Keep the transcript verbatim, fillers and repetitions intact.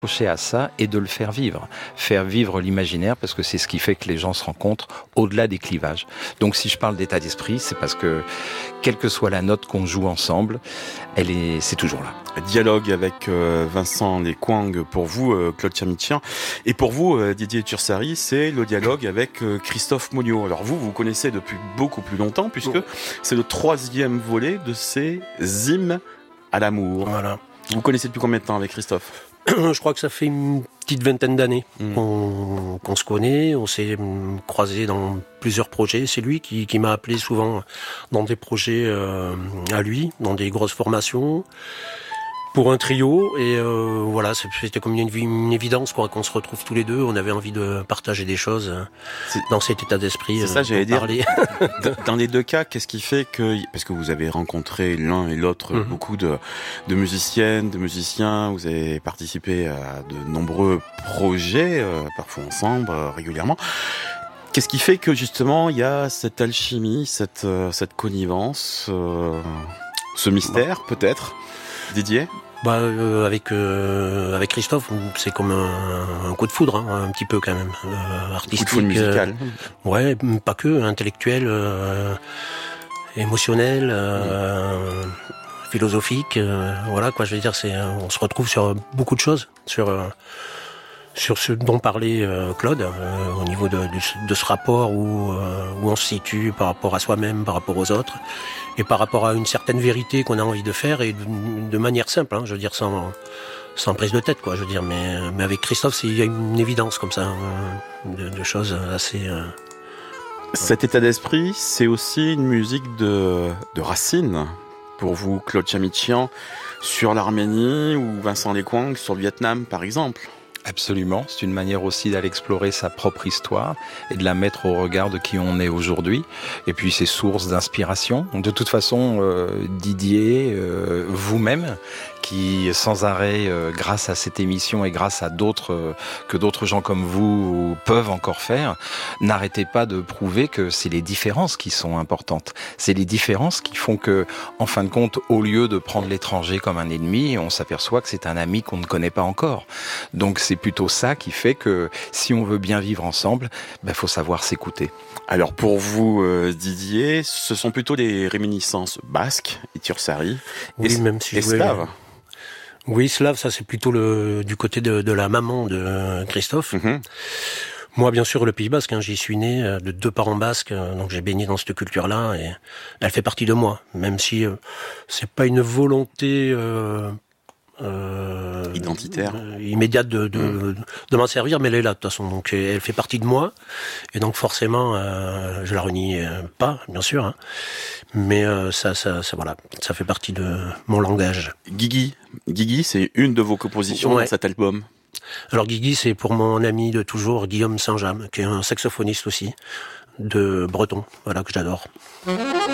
Accrocher à ça et de le faire vivre, faire vivre l'imaginaire parce que c'est ce qui fait que les gens se rencontrent au-delà des clivages. Donc si je parle d'état d'esprit, c'est parce que quelle que soit la note qu'on joue ensemble, elle est, c'est toujours là. Dialogue avec euh, Vincent Léquang pour vous, euh, Claude Chamichian, et pour vous, euh, Didier Tursari, c'est le dialogue avec euh, Christophe Maugnot. Alors vous, vous connaissez depuis beaucoup plus longtemps puisque oh. c'est le troisième volet de ces hymnes à l'amour. Voilà. Vous connaissez depuis combien de temps avec Christophe ? Je crois que ça fait une petite vingtaine d'années mmh. qu'on, qu'on se connaît, on s'est croisés dans plusieurs projets. C'est lui qui, qui m'a appelé souvent dans des projets euh, à lui, dans des grosses formations, pour un trio. Et euh, voilà, c'était comme une, une évidence quoi, qu'on se retrouve tous les deux. On avait envie de partager des choses c'est, dans cet état d'esprit. C'est euh, ça, j'allais dire. Parler. Dans les deux cas, qu'est-ce qui fait que, parce que vous avez rencontré l'un et l'autre mmh. beaucoup de, de musiciennes, de musiciens, vous avez participé à de nombreux projets, euh, parfois ensemble, euh, régulièrement. Qu'est-ce qui fait que justement il y a cette alchimie, cette, euh, cette connivence, euh, ce mystère bah. peut-être, Didier ? Bah euh, avec euh, avec Christophe, c'est comme un, un coup de foudre, hein, un petit peu quand même, euh, artistique. Coup de foudre musical. Euh, ouais, pas que, intellectuel, euh, émotionnel, euh, mmh. philosophique. Euh, voilà quoi, je veux dire, c'est, on se retrouve sur beaucoup de choses, sur euh, sur ce dont parlait euh, Claude, euh, au niveau de, de, de ce rapport où euh, où on se situe par rapport à soi-même, par rapport aux autres. Et par rapport à une certaine vérité qu'on a envie de faire et de, de manière simple, hein, je veux dire sans sans prise de tête, quoi. Je veux dire, mais mais avec Christophe, c'est, il y a une évidence comme ça, euh, de, de choses assez. Euh, Cet état d'esprit, c'est aussi une musique de de racines pour vous, Claude Chamichian, sur l'Arménie ou Vincent Léquang sur le Vietnam, par exemple. Absolument, c'est une manière aussi d'aller explorer sa propre histoire et de la mettre au regard de qui on est aujourd'hui. Et puis c'est source d'inspiration. De toute façon, euh, Didier, euh, vous-même, qui sans arrêt, euh, grâce à cette émission et grâce à d'autres euh, que d'autres gens comme vous peuvent encore faire, n'arrêtez pas de prouver que c'est les différences qui sont importantes. C'est les différences qui font que, en fin de compte, au lieu de prendre l'étranger comme un ennemi, on s'aperçoit que c'est un ami qu'on ne connaît pas encore. Donc c'est plutôt ça qui fait que si on veut bien vivre ensemble, ben faut savoir s'écouter. Alors pour vous, euh, Didier, ce sont plutôt des réminiscences basques et Tursari, oui, et, même si et je voulais... slaves. Oui, slave, ça c'est plutôt le du côté de, de la maman de Christophe. Mm-hmm. Moi, bien sûr, le Pays Basque, hein, j'y suis né de deux parents basques, donc j'ai baigné dans cette culture-là et elle fait partie de moi, même si euh, c'est pas une volonté euh, euh, identitaire, euh, immédiate de de, mmh. de m'en servir, mais elle est là de toute façon, donc elle fait partie de moi et donc forcément, euh, je la renie pas, bien sûr, hein, mais euh, ça, ça, ça, voilà, ça fait partie de mon langage. Guigui, Guigui, c'est une de vos compositions ouais. dans cet album. Alors Guigui, c'est pour mon ami de toujours, Guillaume Saint-James, qui est un saxophoniste aussi, de breton, voilà, que j'adore.